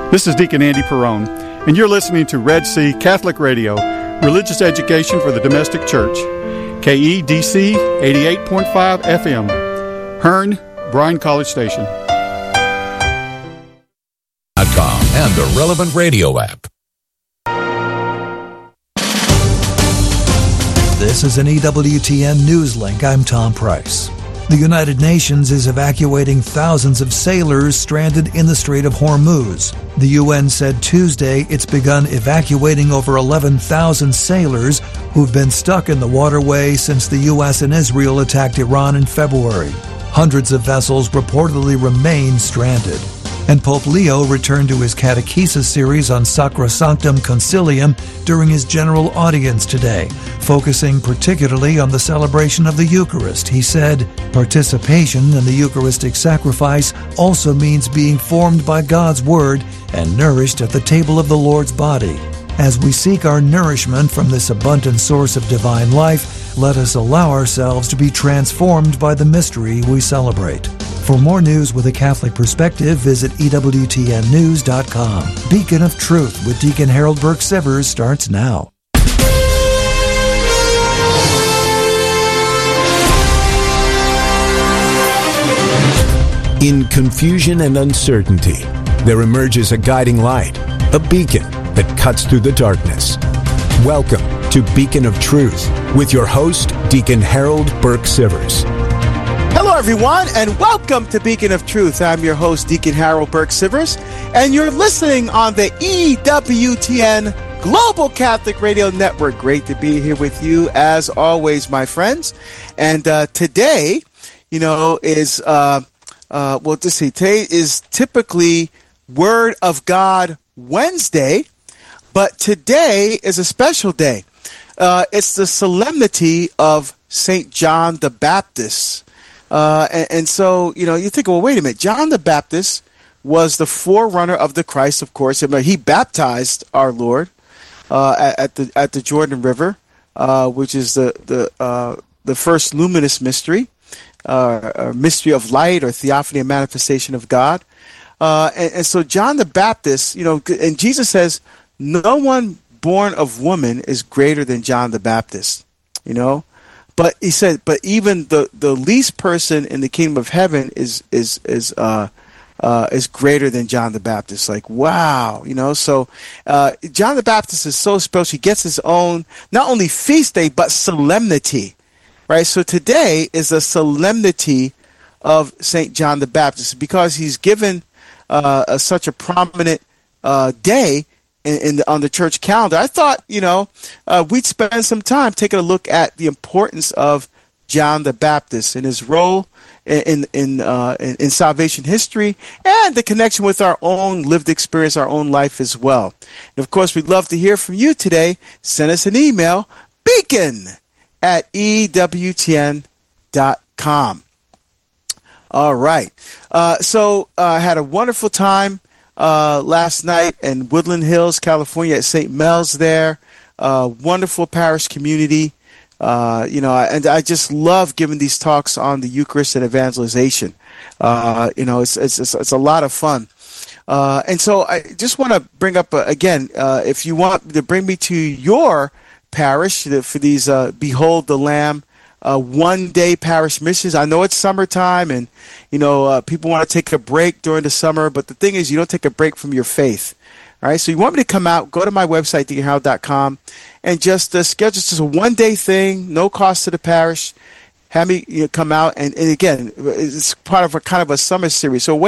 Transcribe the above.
This is Deacon Andy Perrone, and you're listening to Red Sea Catholic Radio, religious education for the domestic church. KEDC 88.5 FM, Hearn, Bryan College Station. And the relevant radio app. This is an EWTN News Link. I'm Tom Price. The United Nations is evacuating thousands of sailors stranded in the Strait of Hormuz. The UN said Tuesday it's begun evacuating over 11,000 sailors who've been stuck in the waterway since the U.S. and Israel attacked Iran in February. Hundreds of vessels reportedly remain stranded. And Pope Leo returned to his catechesis series on Sacrosanctum Concilium during his general audience today, focusing particularly on the celebration of the Eucharist. He said, participation in the Eucharistic sacrifice also means being formed by God's Word and nourished at the table of the Lord's body. As we seek our nourishment from this abundant source of divine life, let us allow ourselves to be transformed by the mystery we celebrate. For more news with a Catholic perspective, visit EWTNnews.com. Beacon of Truth with Deacon Harold Burke-Sivers starts now. In confusion and uncertainty, there emerges a guiding light, a beacon that cuts through the darkness. Welcome to Beacon of Truth with your host, Deacon Harold Burke-Sivers. Hello, everyone, and welcome to Beacon of Truth. I'm your host, Deacon Harold Burke-Sivers, and you're listening on the EWTN Global Catholic Radio Network. Great to be here with you, as always, my friends. And today, is today is typically Word of God Wednesday, but today is a special day. It's the solemnity of St. John the Baptist. And so, you think, well, wait a minute. John the Baptist was the forerunner of the Christ, of course. He baptized our Lord at the Jordan River, which is the first luminous mystery, mystery of light, or theophany, a manifestation of God. And so John the Baptist, and Jesus says, no one born of woman is greater than John the Baptist, But he said, but even the least person in the kingdom of heaven is greater than John the Baptist. Like, wow, So John the Baptist is so special. He gets his own not only feast day but solemnity, right? So today is a solemnity of Saint John the Baptist because he's given such a prominent day on the church calendar. I thought, we'd spend some time taking a look at the importance of John the Baptist and his role in salvation history and the connection with our own lived experience, our own life as well. And of course, we'd love to hear from you today. Send us an email, beacon@ewtn.com. All right. So I had a wonderful time last night in Woodland Hills, California, at St. Mel's there. Wonderful parish community. And I just love giving these talks on the Eucharist and evangelization. It's a lot of fun. And so I just want to bring up again, if you want to bring me to your parish for these Behold the Lamb one-day parish missions. I know it's summertime, and people want to take a break during the summer, but the thing is, you don't take a break from your faith. All right, so you want me to come out, go to my website, deaconharold.com, and just schedule just a one-day thing, no cost to the parish. Have me come out, and again, it's part of a kind of a summer series. So